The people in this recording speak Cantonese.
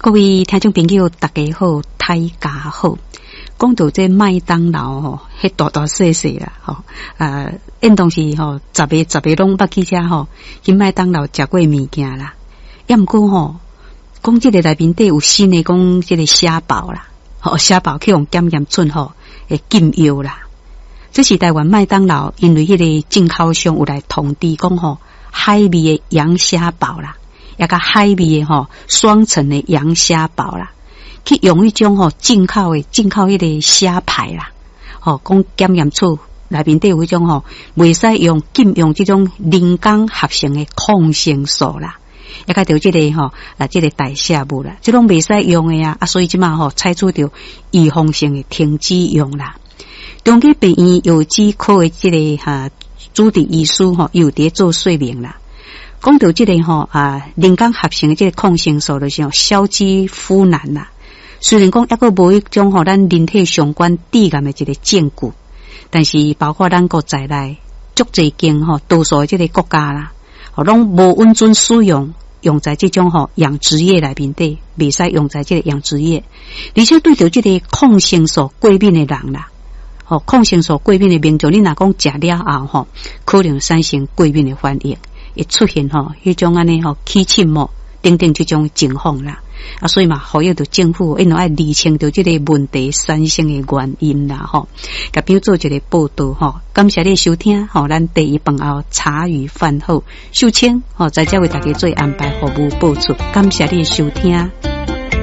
各位听众朋友，大家好，大家好。讲到这麦当劳吼，迄大大细细啦吼，因当时吼，十个拢捌去遮吼，去麦当劳食过物件啦。也毋过吼，讲即个内面底有新的讲即个虾堡啦，吼虾堡去用检验出吼会禁药啦。这是台湾麦当劳因为迄个进口商有来通知讲吼，海味的洋虾堡啦，也甲海味的吼双层的洋虾堡啦。去用一种吼进口迄个虾牌啦，吼讲检验出内面底有迄种吼袂使用禁用这种人工合成的抗生素啦，也甲着这个吼这个代谢物啦，这种袂使用的啊，所以即马吼采取着预防性的停止用啦。中基病院药剂科的这个主治医师吼有伫做说明啦。讲到这个吼人工合成的这个抗生素就是消基呋喃啦。虽然讲抑个无一种吼咱人体相关致癌的一个证据，但是包括咱国在内足侪间吼多数的这个国家啦，拢无允准使用在这种吼养殖业内面底，袂使用在这个养殖业，而且对着这个抗生素过敏的人啦，抗生素过敏的民众，你若讲食了后吼，可能产生过敏的反应，会出现吼迄种安尼吼起荨膜等等这种情况啦。所以嘛，呼吁到政府因要厘清到这个问题产生的原因啦，吼，甲朋友做一个报道吼。感谢你收听吼，咱第一饭后茶余饭后秀清吼，在这为大家做安排服务播出，感谢你收听。